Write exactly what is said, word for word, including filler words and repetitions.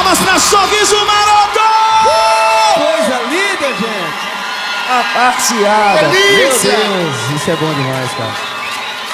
palmas pra Sorriso Maroto! Coisa linda, gente! A passeada. Delícia! Meu Deus, isso é bom demais, cara.